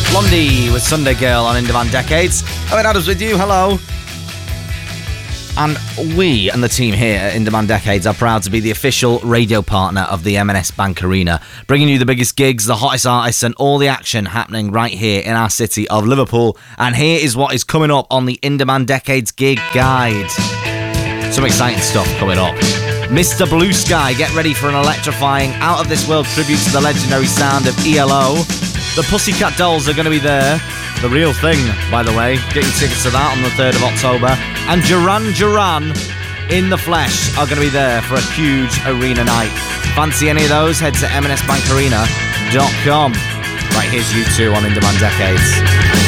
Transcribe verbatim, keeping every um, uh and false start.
Blondie with Sunday Girl on In-Demand Decades. Owen Adams with you, hello. And we and the team here at In-Demand Decades are proud to be the official radio partner of the M and S Bank Arena, bringing you the biggest gigs, the hottest artists and all the action happening right here in our city of Liverpool. And here is what is coming up on the In-Demand Decades gig guide. Some exciting stuff coming up. Mister Blue Sky, get ready for an electrifying, out-of-this-world tribute to the legendary sound of E L O. The Pussycat Dolls are going to be there. The real thing, by the way. Get your tickets to that on the third of October. And Duran Duran in the flesh are going to be there for a huge arena night. Fancy any of those? Head to m n s bank arena dot com. Right, here's you two on In-Demand Decades.